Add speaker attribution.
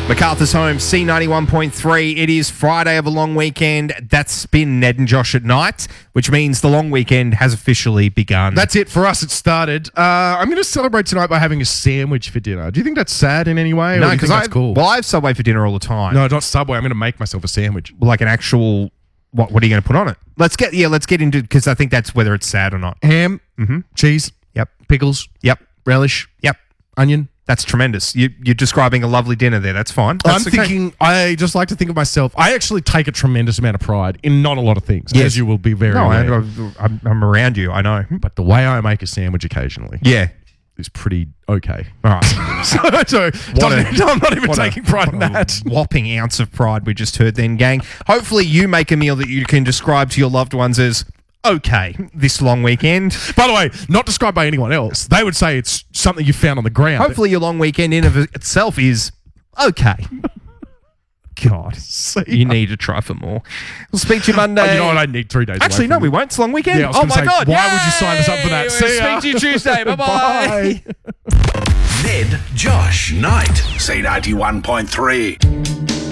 Speaker 1: MacArthur's Home, C91.3. It is Friday of a long weekend. That's been Ned and Josh at night, which means the long weekend has officially begun.
Speaker 2: That's it for us. It started. I'm going to celebrate tonight by having a sandwich for dinner. Do you think that's sad in any way?
Speaker 1: No,
Speaker 2: because that's cool.
Speaker 1: Well, I have Subway for dinner all the time.
Speaker 2: No, not Subway. I'm going to make myself a sandwich.
Speaker 1: Like an actual. What are you going to put on it? Let's get into, because I think that's whether it's sad or not.
Speaker 2: Ham, cheese,
Speaker 1: Yep.
Speaker 2: pickles,
Speaker 1: Yep.
Speaker 2: relish,
Speaker 1: Yep.
Speaker 2: onion.
Speaker 1: That's tremendous. You're describing a lovely dinner there. That's fine. That's
Speaker 2: I just like to think of myself. I actually take a tremendous amount of pride in not a lot of things,
Speaker 1: Yes.
Speaker 2: as you will be very
Speaker 1: No,
Speaker 2: aware.
Speaker 1: I'm around you. I know.
Speaker 2: But the way I make a sandwich occasionally
Speaker 1: Yeah.
Speaker 2: is pretty okay.
Speaker 1: All right.
Speaker 2: so I'm not even taking pride in that.
Speaker 1: Whopping ounce of pride we just heard then, gang. Hopefully you make a meal that you can describe to your loved ones as okay this long weekend.
Speaker 2: By the way, not described by anyone else. They would say it's something you found on the ground.
Speaker 1: Hopefully your long weekend in of itself is okay. God, you need to try for more. We'll speak to you Monday.
Speaker 2: You know what? I need 3 days.
Speaker 1: Actually, no, we won't. It's a long weekend.
Speaker 2: Yeah,
Speaker 1: oh my God.
Speaker 2: Why would you sign us up for that?
Speaker 1: We'll
Speaker 2: See ya.
Speaker 1: speak to you Tuesday. Bye-bye.
Speaker 3: Ned, Josh, Night. C91.3.